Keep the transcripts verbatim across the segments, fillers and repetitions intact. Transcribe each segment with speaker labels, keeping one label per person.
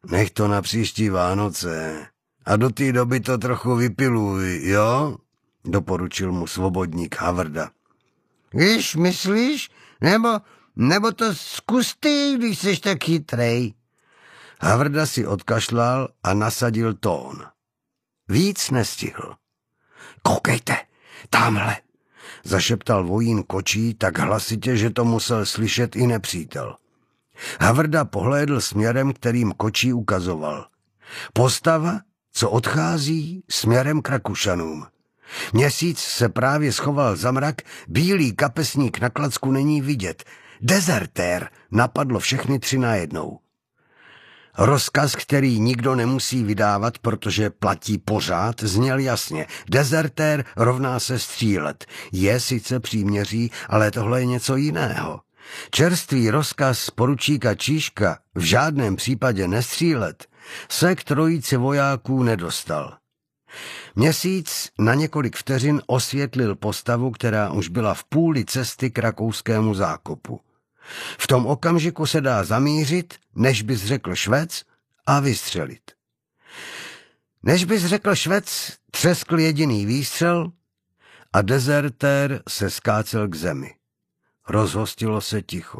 Speaker 1: Nech to na příští Vánoce. A do té doby to trochu vypiluj, jo? Doporučil mu svobodník Havrda. Víš, myslíš? Nebo, nebo to zkus ty, když jsi tak chytrej. Havrda si odkašlal a nasadil tón. Víc nestihl. Koukejte, tamhle, zašeptal vojín Kočí tak hlasitě, že to musel slyšet i nepřítel. Havrda pohlédl směrem, kterým Kočí ukazoval. Postava, co odchází směrem k Rakušanům. Měsíc se právě schoval za mrak, bílý kapesník na klacku není vidět. Dezertér napadlo všechny tři najednou. Rozkaz, který nikdo nemusí vydávat, protože platí pořád, zněl jasně. Dezertér rovná se střílet. Je sice příměří, ale tohle je něco jiného. Čerstvý rozkaz poručíka Čížka v žádném případě nestřílet se k trojici vojáků nedostal. Měsíc na několik vteřin osvětlil postavu, která už byla v půli cesty k rakouskému zákopu. V tom okamžiku se dá zamířit, než bys řekl Švec, a vystřelit. Než bys řekl Švec, třeskl jediný výstřel a dezertér se skácel k zemi. Rozhostilo se ticho.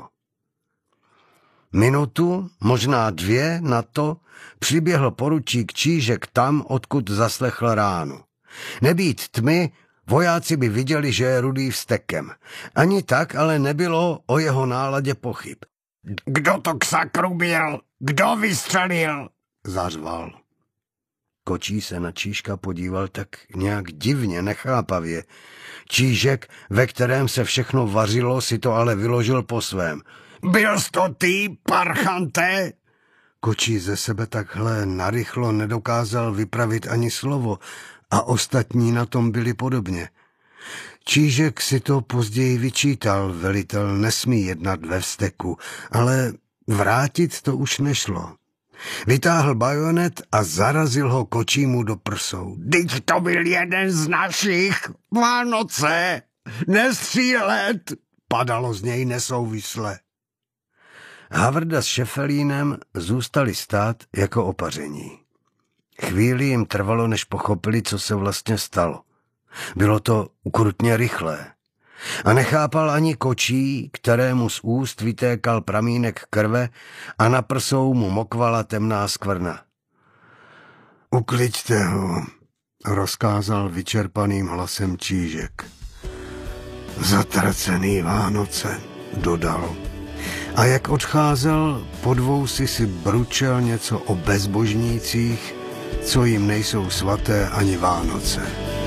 Speaker 1: Minutu, možná dvě na to, přiběhl poručík Čížek tam, odkud zaslechl ránu. Nebýt tmy, vojáci by viděli, že je Rudý vztekem. Ani tak ale nebylo o jeho náladě pochyb. Kdo to k sakru byl? Kdo vystřelil? Zařval. Kočí se na Čížka podíval tak nějak divně, nechápavě. Čížek, ve kterém se všechno vařilo, si to ale vyložil po svém. Byl jsi to ty, parchante? Kočí ze sebe takhle narychlo nedokázal vypravit ani slovo a ostatní na tom byli podobně. Čížek si to později vyčítal, velitel nesmí jednat ve vzteku, ale vrátit to už nešlo. Vytáhl bajonet a zarazil ho Kočímu do prsou. Vždyť to byl jeden z našich. Vánoce! Nestřílet! Padalo z něj nesouvisle. Havrda s Šefelínem zůstali stát jako opaření. Chvíli jim trvalo, než pochopili, co se vlastně stalo. Bylo to ukrutně rychlé. A nechápal ani Kočí, kterému z úst vytékal pramínek krve a na prsou mu mokvala temná skvrna. Ukliďte ho, rozkázal vyčerpaným hlasem Čížek. Zatracený Vánoce, dodal. A jak odcházel, po dvou si si bručel něco o bezbožnících, co jim nejsou svaté ani Vánoce.